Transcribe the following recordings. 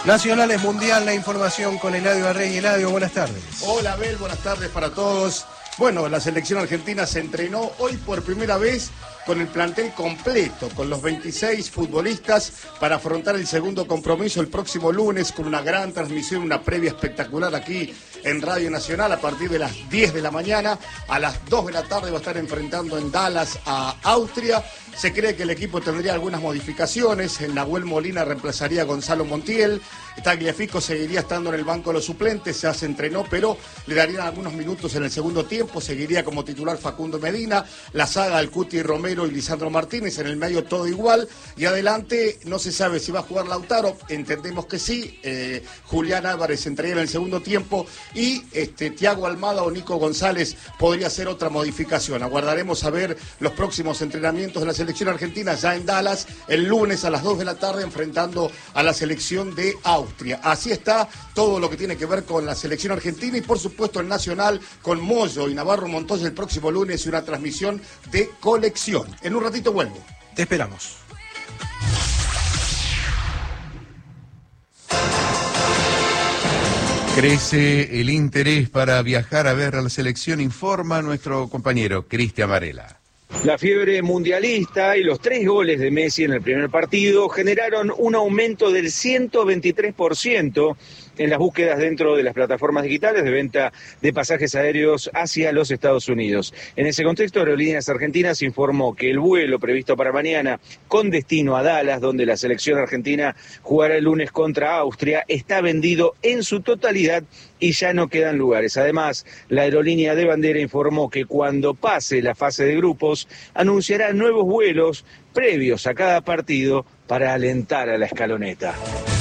Nacionales Mundial, la información con Eladio Arrey. Eladio, buenas tardes. Hola, Abel, buenas tardes para todos. Bueno, la selección argentina se entrenó hoy por primera vez con el plantel completo, con los 26 futbolistas para afrontar el segundo compromiso el próximo lunes con una gran transmisión, una previa espectacular aquí en Radio Nacional a partir de las 10 de la mañana. A las 2 de la tarde va a estar enfrentando en Dallas a Austria. Se cree que el equipo tendría algunas modificaciones. Nahuel Molina reemplazaría a Gonzalo Montiel. Tagliafico seguiría estando en el banco de los suplentes. Ya se entrenó, pero le darían algunos minutos en el segundo tiempo. Seguiría como titular Facundo Medina. La saga del Cuti Romero y Lisandro Martínez. En el medio todo igual. Y adelante no se sabe si va a jugar Lautaro. Entendemos que sí. Julián Álvarez entraría en el segundo tiempo. Y Thiago Almada o Nico González podría ser otra modificación. Aguardaremos a ver los próximos entrenamientos de la selección argentina ya en Dallas el lunes a las 2 de la tarde enfrentando a la selección de Austria. Así está todo lo que tiene que ver con la selección argentina y por supuesto el Nacional con Moyo y Navarro Montoya el próximo lunes y una transmisión de colección. En un ratito vuelvo. Te esperamos. Crece el interés para viajar a ver a la selección, informa nuestro compañero Cristian Varela. La fiebre mundialista y los 3 goles de Messi en el primer partido generaron un aumento del 123% en las búsquedas dentro de las plataformas digitales de venta de pasajes aéreos hacia los Estados Unidos. En ese contexto, Aerolíneas Argentinas informó que el vuelo previsto para mañana con destino a Dallas, donde la selección argentina jugará el lunes contra Austria, está vendido en su totalidad y ya no quedan lugares. Además, la aerolínea de bandera informó que cuando pase la fase de grupos, anunciará nuevos vuelos previos a cada partido para alentar a la escaloneta.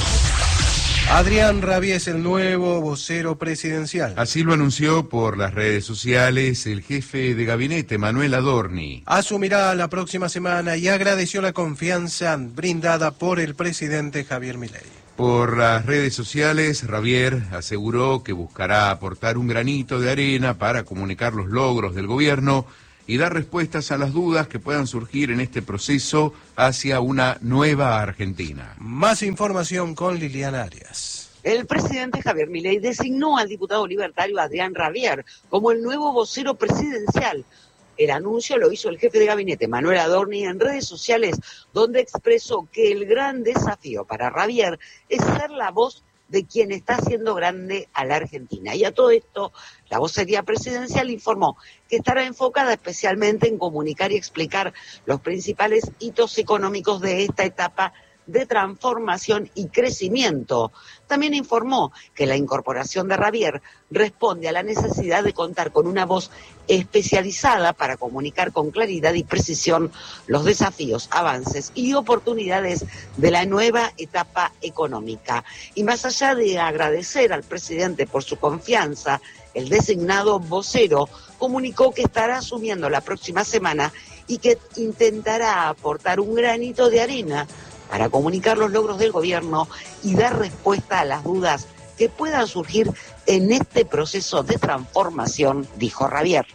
Adrián Rabier es el nuevo vocero presidencial. Así lo anunció por las redes sociales el jefe de gabinete, Manuel Adorni. Asumirá la próxima semana y agradeció la confianza brindada por el presidente Javier Milei. Por las redes sociales, Rabier aseguró que buscará aportar un granito de arena para comunicar los logros del gobierno y dar respuestas a las dudas que puedan surgir en este proceso hacia una nueva Argentina. Más información con Liliana Arias. El presidente Javier Milei designó al diputado libertario Adrián Rabier como el nuevo vocero presidencial. El anuncio lo hizo el jefe de gabinete, Manuel Adorni, en redes sociales, donde expresó que el gran desafío para Rabier es ser la voz de quien está haciendo grande a la Argentina. Y a todo esto, la vocería presidencial informó que estará enfocada especialmente en comunicar y explicar los principales hitos económicos de esta etapa de transformación y crecimiento. También informó que la incorporación de Rabier responde a la necesidad de contar con una voz especializada para comunicar con claridad y precisión los desafíos, avances y oportunidades de la nueva etapa económica. Y más allá de agradecer al presidente por su confianza, el designado vocero comunicó que estará asumiendo la próxima semana y que intentará aportar un granito de arena para comunicar los logros del gobierno y dar respuesta a las dudas que puedan surgir en este proceso de transformación, dijo Rabier.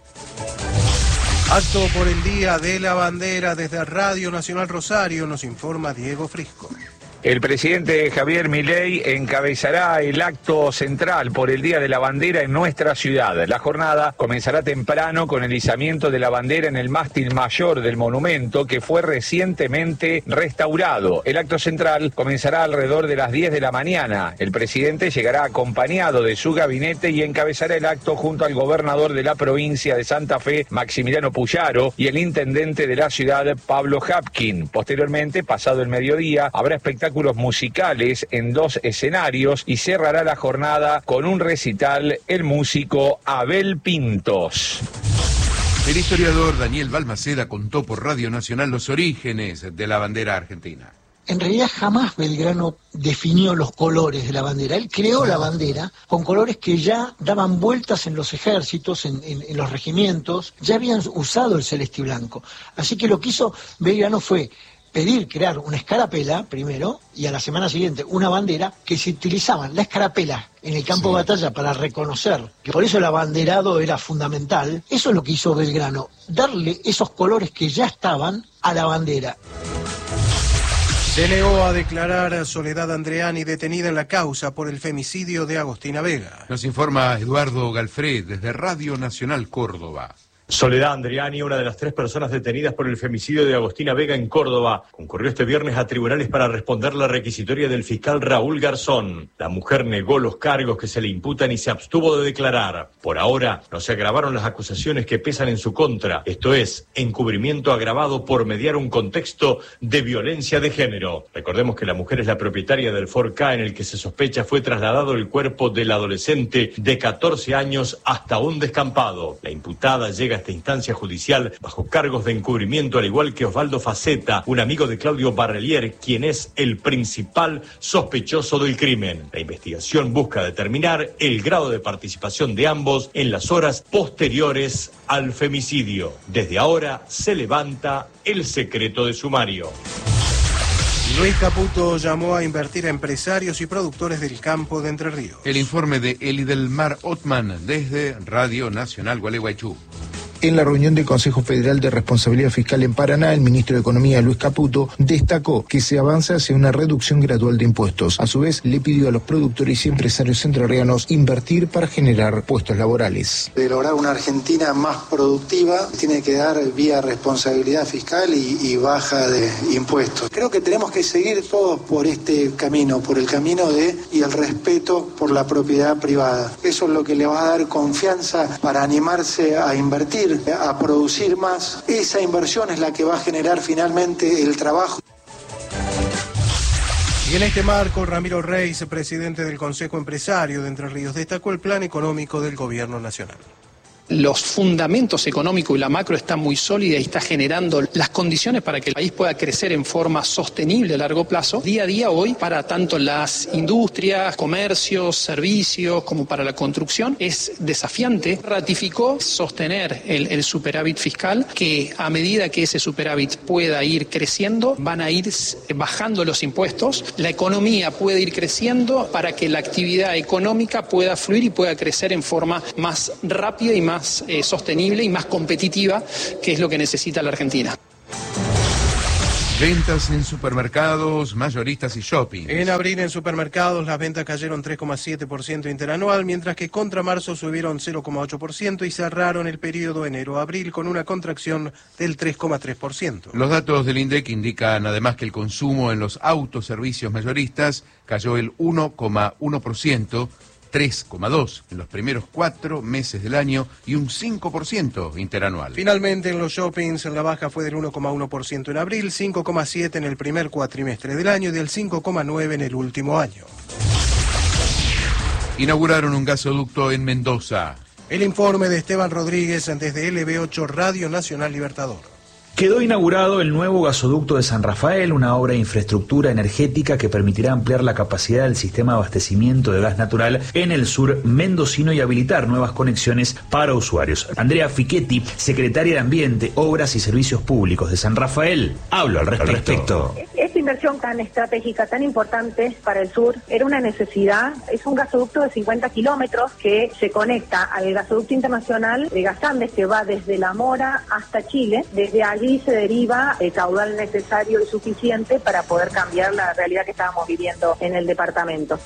Acto por el Día de la Bandera desde Radio Nacional Rosario, nos informa Diego Frisco. El presidente Javier Milei encabezará el acto central por el Día de la Bandera en nuestra ciudad. La jornada comenzará temprano con el izamiento de la bandera en el mástil mayor del monumento que fue recientemente restaurado. El acto central comenzará alrededor de las 10 de la mañana. El presidente llegará acompañado de su gabinete y encabezará el acto junto al gobernador de la provincia de Santa Fe, Maximiliano Puyaro, y el intendente de la ciudad, Pablo Hapkin. Posteriormente, pasado el mediodía, habrá espectáculos musicales en 2 escenarios y cerrará la jornada con un recital el músico Abel Pintos. El historiador Daniel Balmaceda contó por Radio Nacional los orígenes de la bandera argentina. En realidad jamás Belgrano definió los colores de la bandera. Él creó la bandera con colores que ya daban vueltas en los ejércitos, en los regimientos, ya habían usado el celeste y blanco. Así que lo que hizo Belgrano fue crear una escarapela primero y a la semana siguiente una bandera que se utilizaban la escarapela en el campo de batalla para reconocer, que por eso el abanderado era fundamental. Eso es lo que hizo Belgrano, darle esos colores que ya estaban a la bandera. Se negó a declarar a Soledad Andreani detenida en la causa por el femicidio de Agostina Vega. Nos informa Eduardo Galfred desde Radio Nacional Córdoba. Soledad Andreani, una de las 3 personas detenidas por el femicidio de Agostina Vega en Córdoba, concurrió este viernes a tribunales para responder la requisitoria del fiscal Raúl Garzón. La mujer negó los cargos que se le imputan y se abstuvo de declarar. Por ahora, no se agravaron las acusaciones que pesan en su contra, esto es, encubrimiento agravado por mediar un contexto de violencia de género. Recordemos que la mujer es la propietaria del Ford Ka en el que se sospecha fue trasladado el cuerpo del adolescente de 14 años hasta un descampado. La imputada llega a esta instancia judicial bajo cargos de encubrimiento, al igual que Osvaldo Faceta, un amigo de Claudio Barrelier, quien es el principal sospechoso del crimen. La investigación busca determinar el grado de participación de ambos en las horas posteriores al femicidio. Desde ahora se levanta el secreto de sumario. Luis Caputo llamó a invertir a empresarios y productores del campo de Entre Ríos. El informe de Elidelmar Ottman desde Radio Nacional Gualeguaychú. En la reunión del Consejo Federal de Responsabilidad Fiscal en Paraná, el ministro de Economía, Luis Caputo, destacó que se avanza hacia una reducción gradual de impuestos. A su vez, le pidió a los productores y empresarios entrerrianos invertir para generar puestos laborales. De lograr una Argentina más productiva, tiene que dar vía responsabilidad fiscal y baja de impuestos. Creo que tenemos que seguir todos por este camino, por el camino y el respeto por la propiedad privada. Eso es lo que le va a dar confianza para animarse a invertir, a producir más. Esa inversión es la que va a generar finalmente el trabajo. Y en este marco, Ramiro Reis, presidente del Consejo Empresario de Entre Ríos, destacó el plan económico del gobierno nacional. Los fundamentos económicos y la macro están muy sólidas y está generando las condiciones para que el país pueda crecer en forma sostenible a largo plazo, día a día hoy, para tanto las industrias, comercios, servicios, como para la construcción. Es desafiante. Ratificó sostener el superávit fiscal, que a medida que ese superávit pueda ir creciendo, van a ir bajando los impuestos, la economía puede ir creciendo para que la actividad económica pueda fluir y pueda crecer en forma más rápida y más sostenible y más competitiva, que es lo que necesita la Argentina. Ventas en supermercados, mayoristas y shopping. En abril en supermercados las ventas cayeron 3,7% interanual, mientras que contra marzo subieron 0,8% y cerraron el periodo enero-abril con una contracción del 3,3%. Los datos del INDEC indican además que el consumo en los autoservicios mayoristas cayó el 1,1%, 3,2% en los primeros 4 meses del año y un 5% interanual. Finalmente, en los shoppings, la baja fue del 1,1% en abril, 5,7% en el primer cuatrimestre del año y del 5,9% en el último año. Inauguraron un gasoducto en Mendoza. El informe de Esteban Rodríguez desde LB8 Radio Nacional Libertador. Quedó inaugurado el nuevo gasoducto de San Rafael, una obra de infraestructura energética que permitirá ampliar la capacidad del sistema de abastecimiento de gas natural en el sur mendocino y habilitar nuevas conexiones para usuarios. Andrea Fichetti, secretaria de Ambiente, Obras y Servicios Públicos de San Rafael, habló al respecto. Esta inversión tan estratégica, tan importante para el sur, era una necesidad. Es un gasoducto de 50 kilómetros que se conecta al gasoducto internacional de Gas Andes, que va desde La Mora hasta Chile. Desde allí se deriva el caudal necesario y suficiente para poder cambiar la realidad que estábamos viviendo en el departamento.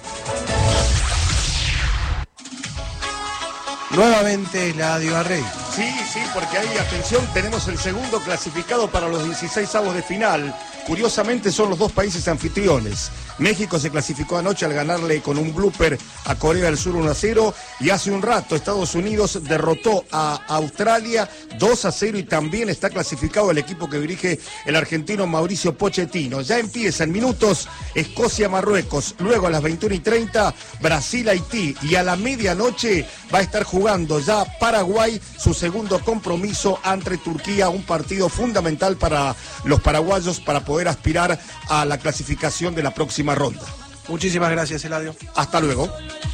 Nuevamente Eladio Arrey. Sí, porque ahí, atención, tenemos el segundo clasificado para los 16avos de final. Curiosamente son los dos países anfitriones. México se clasificó anoche al ganarle con un blooper a Corea del Sur 1-0 y hace un rato Estados Unidos derrotó a Australia 2-0 y también está clasificado el equipo que dirige el argentino Mauricio Pochettino. Ya empieza en minutos Escocia-Marruecos, luego a las 21:30 Brasil-Haití y a la medianoche va a estar jugando ya Paraguay su segundo compromiso ante Turquía, un partido fundamental para los paraguayos para poder aspirar a la clasificación de la próxima ronda. Muchísimas gracias, Eladio. Hasta luego.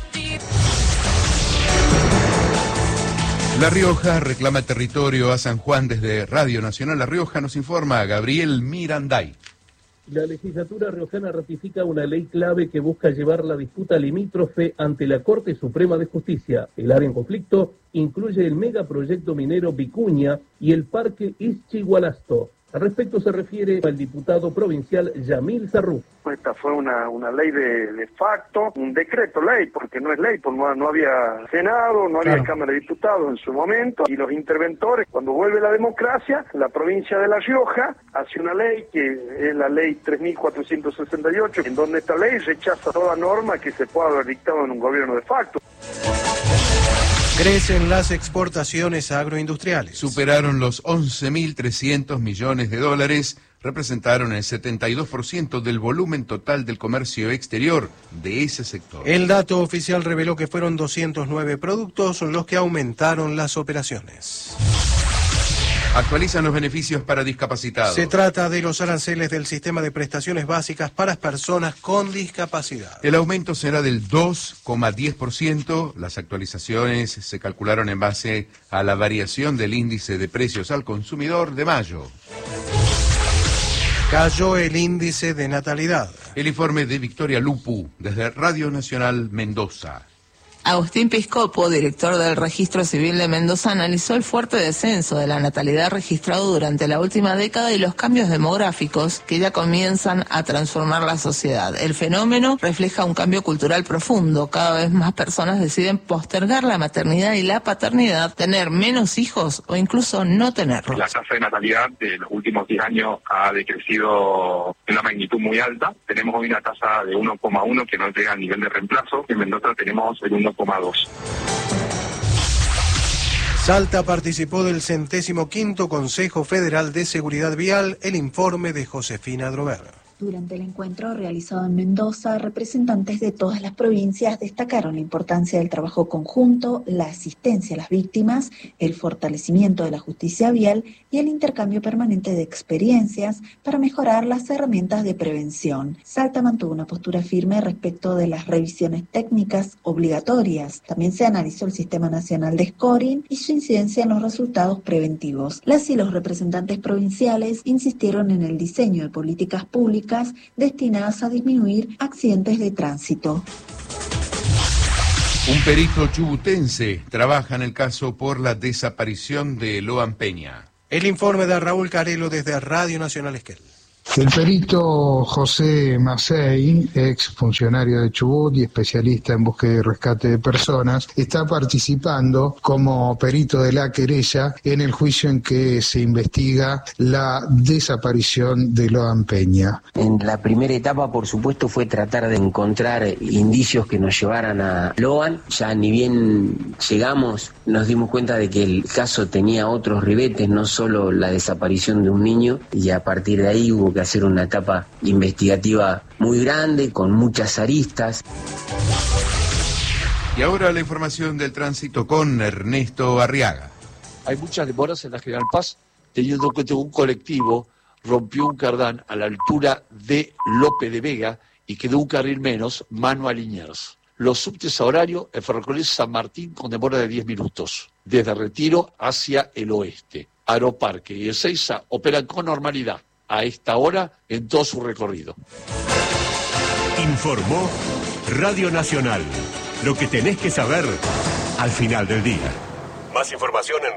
La Rioja reclama territorio a San Juan desde Radio Nacional La Rioja, nos informa Gabriel Miranday. La legislatura riojana ratifica una ley clave que busca llevar la disputa limítrofe ante la Corte Suprema de Justicia. El área en conflicto incluye el megaproyecto minero Vicuña y el parque Ischigualasto. Al respecto se refiere al diputado provincial Yamil Sarrú. Esta fue una ley de facto, un decreto ley, porque no es ley, porque no había Senado, no había Cámara de Diputados en su momento, y los interventores, cuando vuelve la democracia, la provincia de La Rioja hace una ley que es la ley 3468, en donde esta ley rechaza toda norma que se pueda haber dictado en un gobierno de facto. Crecen las exportaciones agroindustriales. Superaron los 11.300 millones de dólares, representaron el 72% del volumen total del comercio exterior de ese sector. El dato oficial reveló que fueron 209 productos los que aumentaron las operaciones. Actualizan los beneficios para discapacitados. Se trata de los aranceles del sistema de prestaciones básicas para personas con discapacidad. El aumento será del 2,10%. Las actualizaciones se calcularon en base a la variación del índice de precios al consumidor de mayo. Cayó el índice de natalidad. El informe de Victoria Lupu, desde Radio Nacional Mendoza. Agustín Piscopo, director del Registro Civil de Mendoza, analizó el fuerte descenso de la natalidad registrado durante la última década y los cambios demográficos que ya comienzan a transformar la sociedad. El fenómeno refleja un cambio cultural profundo. Cada vez más personas deciden postergar la maternidad y la paternidad, tener menos hijos o incluso no tenerlos. La tasa de natalidad de los últimos 10 años ha decrecido en una magnitud muy alta. Tenemos hoy una tasa de 1,1 que no llega al nivel de reemplazo. En Mendoza tenemos el 1,2. Salta participó del 105º Consejo Federal de Seguridad Vial. El informe de Josefina Drover. Durante el encuentro realizado en Mendoza, representantes de todas las provincias destacaron la importancia del trabajo conjunto, la asistencia a las víctimas, el fortalecimiento de la justicia vial y el intercambio permanente de experiencias para mejorar las herramientas de prevención. Salta mantuvo una postura firme respecto de las revisiones técnicas obligatorias. También se analizó el Sistema Nacional de Scoring y su incidencia en los resultados preventivos. Las y los representantes provinciales insistieron en el diseño de políticas públicas destinadas a disminuir accidentes de tránsito. Un perito chubutense trabaja en el caso por la desaparición de Loan Peña. El informe de Raúl Carelo desde Radio Nacional Esquel. El perito José Macei, ex funcionario de Chubut y especialista en búsqueda y rescate de personas, está participando como perito de la querella en el juicio en que se investiga la desaparición de Loan Peña. En la primera etapa, por supuesto, fue tratar de encontrar indicios que nos llevaran a Loan. Ya ni bien llegamos, nos dimos cuenta de que el caso tenía otros ribetes, no solo la desaparición de un niño, y a partir de ahí hubo que hacer una etapa investigativa muy grande, con muchas aristas. Y ahora la información del tránsito con Ernesto Arriaga. Hay muchas demoras en la General Paz, teniendo en cuenta que un colectivo rompió un cardán a la altura de Lope de Vega y quedó un carril menos, mano a Liniers. Los subtes a horario, el ferrocarril San Martín con demora de 10 minutos, desde Retiro hacia el oeste. Aeroparque y Ezeiza operan con normalidad a esta hora en todo su recorrido. Informó Radio Nacional. Lo que tenés que saber al final del día. Más información en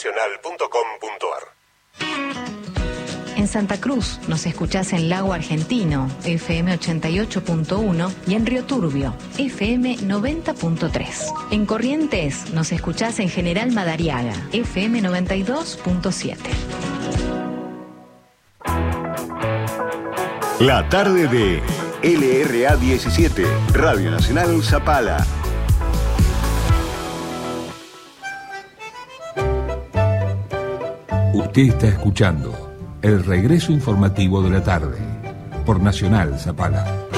radionacional.com.ar. En Santa Cruz nos escuchás en Lago Argentino, FM 88.1, y en Río Turbio, FM 90.3. En Corrientes nos escuchás en General Madariaga, FM 92.7. La tarde de LRA 17, Radio Nacional Zapala. Usted está escuchando el regreso informativo de la tarde por Nacional Zapala.